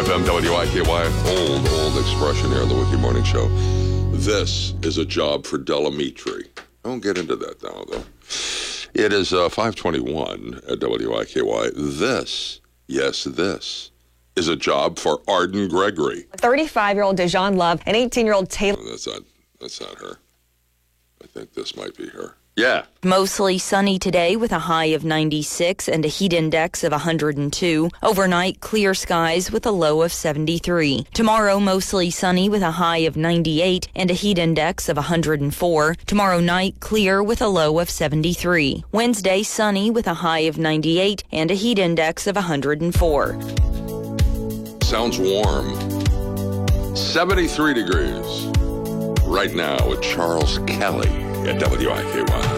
FM, WIKY. Old expression here on the Wiki Morning Show. This is a job for Delamitri. I won't get into that now, though. It is 5:21 at WIKY. This is a job for Arden Gregory. 35-year-old Dejan Love and 18-year-old Taylor. That's not her. I think this might be her. Yeah. Mostly sunny today with a high of 96 and a heat index of 102. Overnight, clear skies with a low of 73. Tomorrow, mostly sunny with a high of 98 and a heat index of 104. Tomorrow night, clear with a low of 73. Wednesday, sunny with a high of 98 and a heat index of 104. Sounds warm. 73 degrees. Right now with Charles Kelly at WIKY.